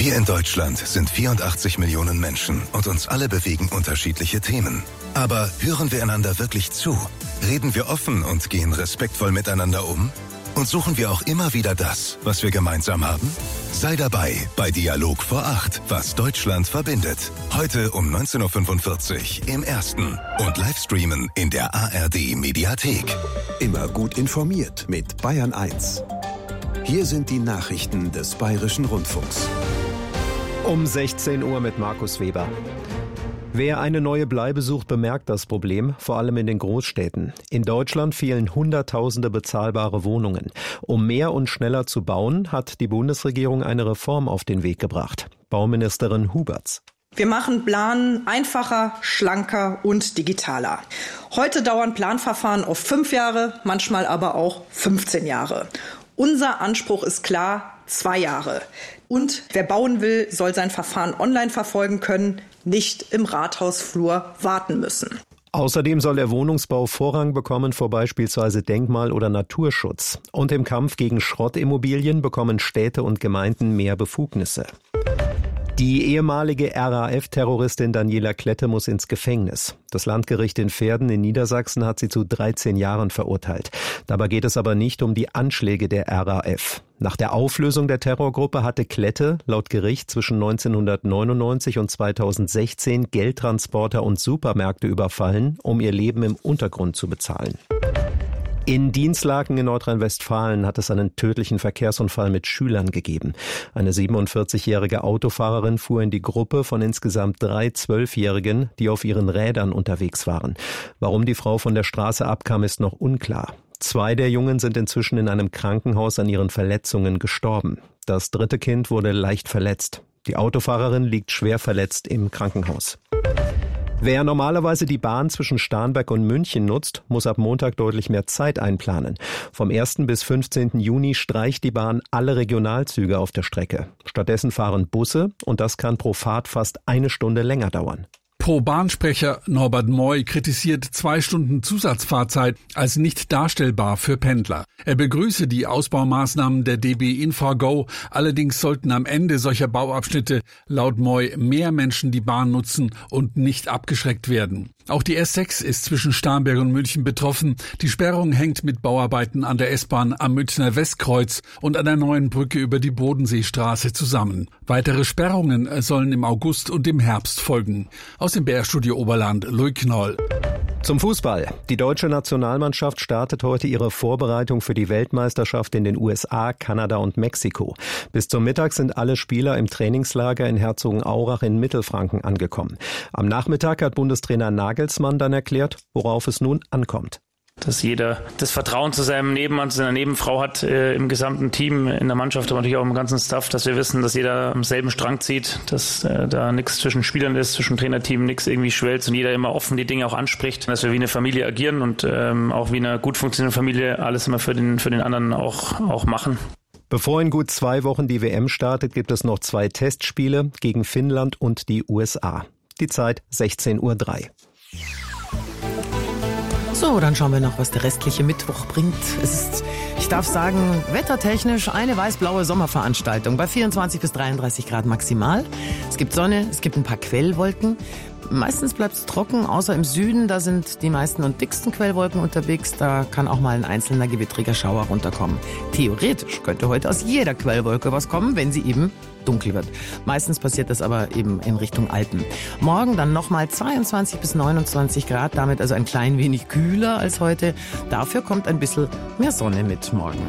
Wir in Deutschland sind 84 Millionen Menschen und uns alle bewegen unterschiedliche Themen. Aber hören wir einander wirklich zu? Reden wir offen und gehen respektvoll miteinander um? Und suchen wir auch immer wieder das, was wir gemeinsam haben? Sei dabei bei Dialog vor 8, was Deutschland verbindet. Heute um 19.45 Uhr im Ersten und Livestreamen in der ARD Mediathek. Immer gut informiert mit Bayern 1. Hier sind die Nachrichten des Bayerischen Rundfunks. Um 16 Uhr mit Markus Weber. Wer eine neue Bleibe sucht, bemerkt das Problem, vor allem in den Großstädten. In Deutschland fehlen Hunderttausende bezahlbare Wohnungen. Um mehr und schneller zu bauen, hat die Bundesregierung eine Reform auf den Weg gebracht. Bauministerin Huberts. Wir machen Planen einfacher, schlanker und digitaler. Heute dauern Planverfahren oft 5 Jahre, manchmal aber auch 15 Jahre. Unser Anspruch ist klar, 2 Jahre. Und wer bauen will, soll sein Verfahren online verfolgen können, nicht im Rathausflur warten müssen. Außerdem soll der Wohnungsbau Vorrang bekommen vor beispielsweise Denkmal- oder Naturschutz. Und im Kampf gegen Schrottimmobilien bekommen Städte und Gemeinden mehr Befugnisse. Die ehemalige RAF-Terroristin Daniela Klette muss ins Gefängnis. Das Landgericht in Verden in Niedersachsen hat sie zu 13 Jahren verurteilt. Dabei geht es aber nicht um die Anschläge der RAF. Nach der Auflösung der Terrorgruppe hatte Klette laut Gericht zwischen 1999 und 2016 Geldtransporter und Supermärkte überfallen, um ihr Leben im Untergrund zu bezahlen. In Dinslaken in Nordrhein-Westfalen hat es einen tödlichen Verkehrsunfall mit Schülern gegeben. Eine 47-jährige Autofahrerin fuhr in die Gruppe von insgesamt 3 12-Jährigen, die auf ihren Rädern unterwegs waren. Warum die Frau von der Straße abkam, ist noch unklar. 2 der Jungen sind inzwischen in einem Krankenhaus an ihren Verletzungen gestorben. Das 3. Kind wurde leicht verletzt. Die Autofahrerin liegt schwer verletzt im Krankenhaus. Wer normalerweise die Bahn zwischen Starnberg und München nutzt, muss ab Montag deutlich mehr Zeit einplanen. Vom 1. bis 15. Juni streicht die Bahn alle Regionalzüge auf der Strecke. Stattdessen fahren Busse und das kann pro Fahrt fast 1 Stunde länger dauern. Pro-Bahn-Sprecher Norbert Moy kritisiert 2 Stunden Zusatzfahrzeit als nicht darstellbar für Pendler. Er begrüße die Ausbaumaßnahmen der DB InfraGo, allerdings sollten am Ende solcher Bauabschnitte laut Moy mehr Menschen die Bahn nutzen und nicht abgeschreckt werden. Auch die S6 ist zwischen Starnberg und München betroffen. Die Sperrung hängt mit Bauarbeiten an der S-Bahn am Münchner Westkreuz und an der neuen Brücke über die Bodenseestraße zusammen. Weitere Sperrungen sollen im August und im Herbst folgen. Aus dem BR-Studio Oberland, Louis Knoll. Zum Fußball. Die deutsche Nationalmannschaft startet heute ihre Vorbereitung für die Weltmeisterschaft in den USA, Kanada und Mexiko. Bis zum Mittag sind alle Spieler im Trainingslager in Herzogenaurach in Mittelfranken angekommen. Am Nachmittag hat Bundestrainer Nagelsmann dann erklärt, worauf es nun ankommt. Dass jeder das Vertrauen zu seinem Nebenmann, zu seiner Nebenfrau hat im gesamten Team, in der Mannschaft, aber natürlich auch im ganzen Staff, dass wir wissen, dass jeder am selben Strang zieht, dass da nichts zwischen Spielern ist, zwischen Trainerteam, nichts irgendwie schwelzt und jeder immer offen die Dinge auch anspricht, dass wir wie eine Familie agieren und auch wie eine gut funktionierende Familie alles immer für den anderen auch machen. Bevor in gut 2 Wochen die WM startet, gibt es noch 2 Testspiele gegen Finnland und die USA. Die Zeit 16:03 Uhr. So, dann schauen wir noch, was der restliche Mittwoch bringt. Es ist, ich darf sagen, wettertechnisch eine weiß-blaue Sommerveranstaltung bei 24 bis 33 Grad maximal. Es gibt Sonne, es gibt ein paar Quellwolken. Meistens bleibt es trocken, außer im Süden, da sind die meisten und dicksten Quellwolken unterwegs. Da kann auch mal ein einzelner gewittriger Schauer runterkommen. Theoretisch könnte heute aus jeder Quellwolke was kommen, wenn sie eben dunkel wird. Meistens passiert das aber eben in Richtung Alpen. Morgen dann nochmal 22 bis 29 Grad, damit also ein klein wenig kühler als heute. Dafür kommt ein bisschen mehr Sonne mit morgen.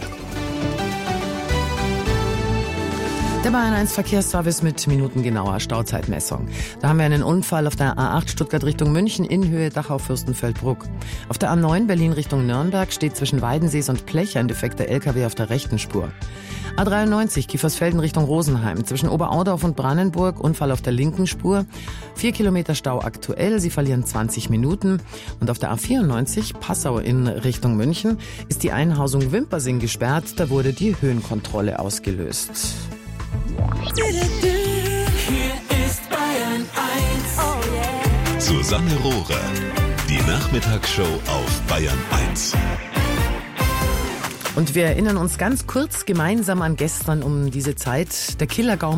Der Bayern 1 Verkehrsservice mit minutengenauer Stauzeitmessung. Da haben wir einen Unfall auf der A8 Stuttgart Richtung München in Höhe Dachau-Fürstenfeldbruck. Auf der A9 Berlin Richtung Nürnberg steht zwischen Weidensees und Plech ein defekter LKW auf der rechten Spur. A93 Kiefersfelden Richtung Rosenheim. Zwischen Oberaudorf und Brannenburg Unfall auf der linken Spur. 4 Kilometer Stau aktuell. Sie verlieren 20 Minuten. Und auf der A94 Passau in Richtung München ist die Einhausung Wimpersing gesperrt. Da wurde die Höhenkontrolle ausgelöst. Hier ist Bayern 1. Oh yeah. Susanne Rohrer. Die Nachmittagsshow auf Bayern 1. Und wir erinnern uns ganz kurz gemeinsam an gestern um diese Zeit. Der Killer-Gaumen